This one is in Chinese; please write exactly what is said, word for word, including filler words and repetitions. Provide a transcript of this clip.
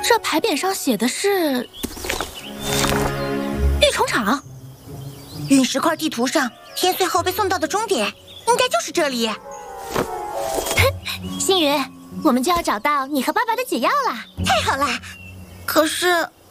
这牌匾上写的是玉虫场。 陨石块地图上，天穗后被送到的终点应该就是这里。 星云，我们就要找到你和爸爸的解药了。 太好了！可是